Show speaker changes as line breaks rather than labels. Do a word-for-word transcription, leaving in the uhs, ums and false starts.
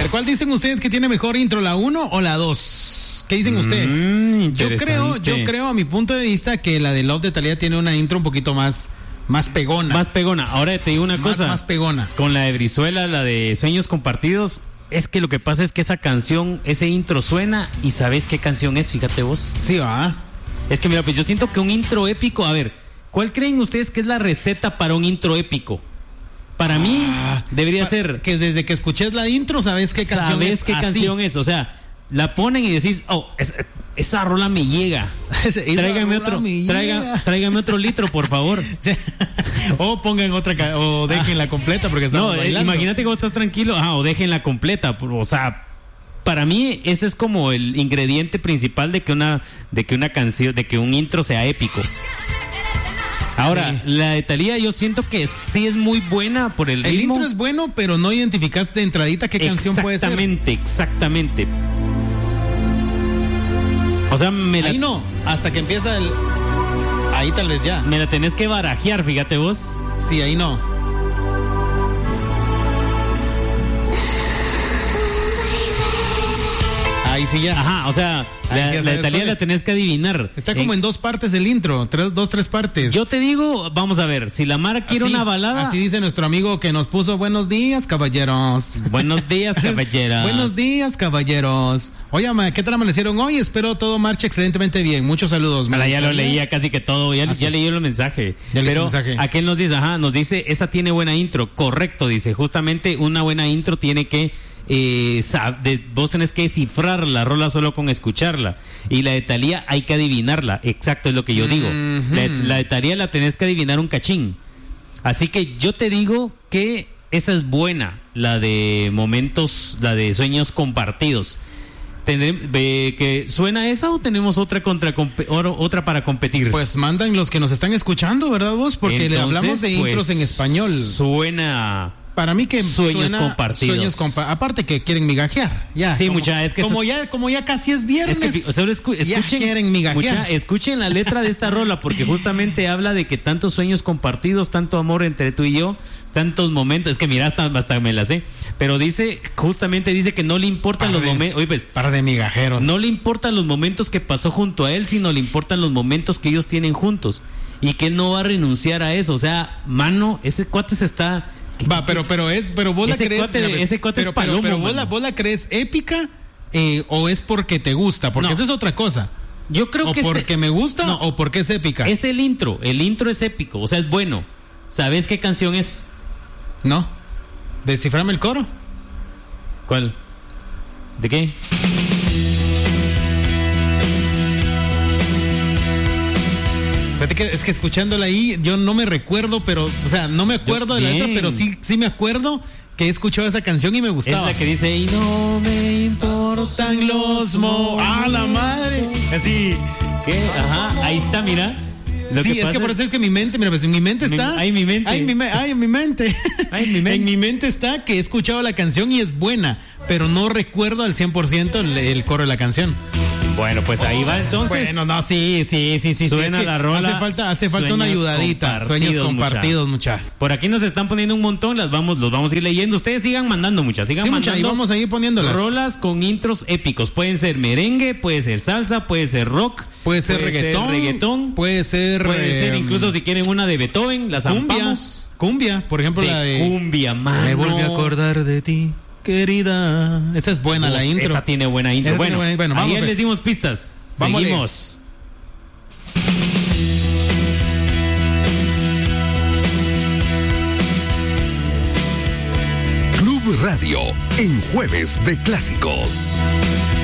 ¿Cuál dicen ustedes que tiene mejor intro, la uno o la dos? ¿Qué dicen ustedes?
Mm,
yo creo, yo creo a mi punto de vista que la de Love de Thalía tiene una intro un poquito más, más pegona.
Más pegona. Ahora te digo una
más,
cosa.
Más pegona.
Con la de Brizuela, la de Sueños Compartidos, es que lo que pasa es que esa canción, ese intro suena y ¿sabes qué canción es? Fíjate vos.
Sí, va.
Es que mira, pues yo siento que un intro épico, a ver, ¿cuál creen ustedes que es la receta para un intro épico? Para mí
ah,
debería
pa-
ser
que desde que escuches la intro sabes qué canción
¿sabes
es.
qué
así.
canción es? O sea, la ponen y decís, oh, es- esa rola me llega.
Esa
Tráigame
rola
otro,
me
traiga,
llega.
tráigame otro litro, por favor.
O pongan otra ca- o déjenla completa porque estamos
No, eh,
bailando.
imagínate que vos estás tranquilo, ah, o déjenla completa, o sea, para mí ese es como el ingrediente principal de que una de que una canción, de que un intro sea épico. Ahora,
Sí.
la de Thalía yo siento que sí es muy buena por el
El
ritmo.
intro es bueno, pero no identificaste de entradita qué canción puede ser.
Exactamente, exactamente. O sea, me la,
Ahí no, hasta que empieza el... Ahí tal vez ya.
me la tenés que barajear, fíjate vos.
Sí, ahí no. Ahí sí ya.
Ajá, o sea,
Ahí
la,
sí ya
la de
sabes
Thalía
cuál
la
es.
tenés que adivinar.
Está como
En-
en dos partes el intro, tres, dos, tres partes.
Yo te digo, vamos a ver, si la Mara quiere
Así,
una balada.
Así dice nuestro amigo que nos puso buenos días, caballeros.
Buenos días, caballeras.
Buenos días, caballeros. Oye, ma, ¿qué tal amanecieron hoy? Espero todo marche excelentemente bien. Muchos saludos.
Mira, ya lo
María.
leía casi que todo, ya,
Ah,
ya
sí.
leí el mensaje.
Ya leíste
Pero
el mensaje.
aquel nos dice, ajá, nos dice, esa tiene buena intro. Correcto, dice, justamente una buena intro tiene que, eh, sab- de- vos tenés que descifrar la rola solo con escucharla. Y la de Thalía hay que adivinarla. Exacto, es lo que yo digo.
Mhm.
La, de- la de Thalía la tenés que adivinar un cachín. Así que yo te digo que esa es buena, la de momentos, la de sueños compartidos. Tendré- ve que ¿suena esa o tenemos otra contra compe- oro- otra para competir?
Pues mandan los que nos están escuchando, ¿verdad vos? Porque le
Entonces,
hablamos de intros
pues,
en español.
Suena.
Para mí que
Sueños
suena
compartidos.
Sueños compa- aparte que quieren migajear. Ya.
Sí,
como,
mucha, es que
como
esas-
ya como ya casi es viernes.
Es que, solo escu-
ya
escuchen,
quieren migajear.
mucha, escuchen la letra de esta rola porque justamente habla de que tantos sueños compartidos, tanto amor entre tú y yo, tantos momentos. Es que mira, hasta, hasta me la sé. Pero dice, justamente dice que no le importan
Par
los
de-
momentos. Oye, pues,
Par de migajeros.
no le importan los momentos que pasó junto a él, sino le importan los momentos que ellos tienen juntos. Y que él no va a renunciar a eso. O sea, mano, ese cuate se está...
Va, pero pero es pero vos
Ese
la crees.
cuate-
mira, ves,
ese cuate es
pero, pero,
palomo,
pero vos,
mano.
la, vos la crees épica eh, o es porque te gusta, porque
No.
esa es otra cosa.
Yo creo
O
que
porque
ese-
me gusta
No.
o porque es épica.
es el intro. El intro es épico. O sea, es bueno. ¿Sabes qué canción es?
No. Desciframe el coro.
¿Cuál? ¿De qué?
Fíjate que es que escuchándola ahí, yo no me recuerdo, pero, o sea, no me acuerdo
Yo-
de la letra,
bien.
pero sí, sí me acuerdo que he escuchado esa canción y me
Es
gustaba.
la que dice, y no me importan
Están los mo. ¡Ah, la madre! Así.
¿Qué? Ajá, ahí está, mira. Lo
sí, es
pasa
que por eso es que mi mente, mira, pues en mi mente
Mi-
está.
ay, mi mente.
Ay, mi, me- ay, en mi mente.
Ay, mi mente.
En mi mente está que he escuchado la canción y es buena, pero no recuerdo al cien por ciento el, el coro de la canción.
Bueno, pues ahí va entonces.
Bueno, no, sí, sí, sí, sí.
Suena
sí, es que
la rola,
Hace falta, hace falta una
sueños
ayudadita.
compartidos,
Sueños compartidos, mucha.
Por aquí nos están poniendo un montón, las vamos, los vamos a ir leyendo. Ustedes sigan mandando muchas, sigan
Sí, mucha,
mandando.
y vamos a ir poniéndolas.
Rolas con intros épicos. Pueden ser merengue, puede ser salsa, puede ser rock,
Puede ser reggaetón.
reggaetón,
Puede ser.
puede ser
eh,
incluso si quieren una de Beethoven, la
cumbia.
zampamos.
Cumbia, por ejemplo, la
De
de.
cumbia, mano.
Me volví a acordar de ti, querida. Esa es buena, la
Vos,
intro.
Esa tiene buena intro.
Esa
Bueno,
tiene buena- bueno, vamos,
ahí ya
pues.
les dimos pistas.
Vámonos.
Seguimos.
Club Radio en Jueves de Clásicos.